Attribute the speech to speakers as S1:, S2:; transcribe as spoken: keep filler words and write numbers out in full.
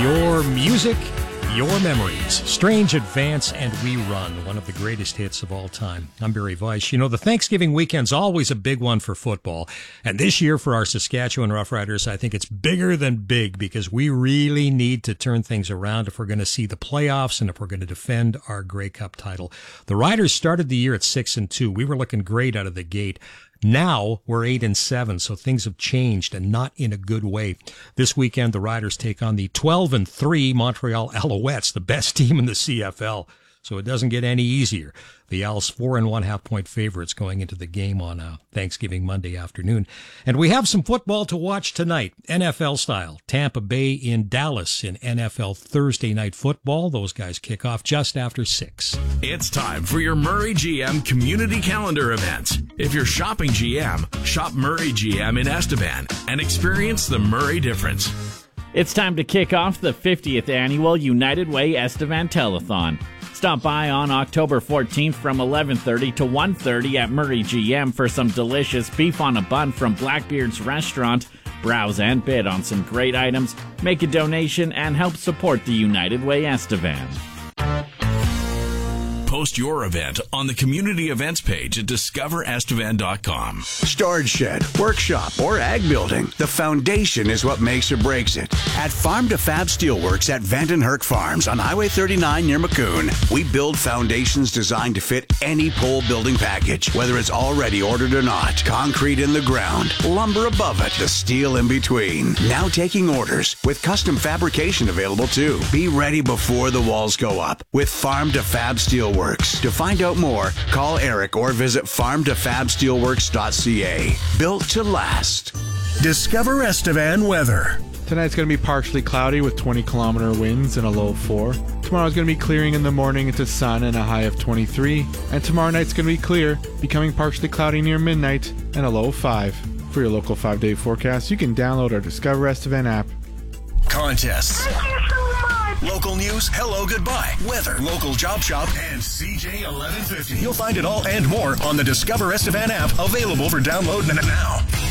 S1: Your music, your memories. Strange Advance and We Run, one of the greatest hits of all time. I'm Barry Weiss. You know, the Thanksgiving weekend's always a big one for football. And this year for our Saskatchewan Roughriders, I think it's bigger than big because we really need to turn things around if we're going to see the playoffs and if we're going to defend our Grey Cup title. The Riders started the year at six and two. We were looking great out of the gate. Now we're eight and seven, so things have changed and not in a good way. This weekend, the Riders take on the twelve and three Montreal Alouettes, the best team in the C F L. So it doesn't get any easier. The Owls four and one half point favorites going into the game on uh, Thanksgiving Monday afternoon. And we have some football to watch tonight, N F L style. Tampa Bay in Dallas in N F L Thursday night football. Those guys kick off just after six.
S2: It's time for your Murray G M community calendar events. If you're shopping G M, shop Murray G M in Estevan and experience the Murray difference.
S3: It's time to kick off the fiftieth annual United Way Estevan Telethon. Stop by on October fourteenth from eleven thirty to one thirty at Murray G M for some delicious beef on a bun from Blackbeard's Restaurant. Browse and bid on some great items, make a donation, and help support the United Way Estevan.
S2: Post your event on the community events page at discover estevan dot com.
S4: Storage shed, workshop, or ag building. The foundation is what makes or breaks it. At Farm to Fab Steelworks at Vandenherk Farms on Highway thirty-nine near Maccoon, we build foundations designed to fit any pole building package, whether it's already ordered or not. Concrete in the ground, lumber above it, the steel in between. Now taking orders with custom fabrication available too. Be ready before the walls go up with Farm to Fab Steelworks. To find out more, call Eric or visit farm to fab steelworks dot c a. Built to last.
S5: Discover Estevan weather.
S6: Tonight's going to be partially cloudy with twenty kilometer winds and a low of four. Tomorrow's going to be clearing in the morning into sun and a high of twenty-three. And tomorrow night's going to be clear, becoming partially cloudy near midnight and a low of five. For your local five-day forecast, you can download our Discover Estevan app.
S5: Contests. Local news, hello, goodbye, weather, local job shop, and C J eleven fifty. You'll find it all and more on the Discover Estevan app, available for download now.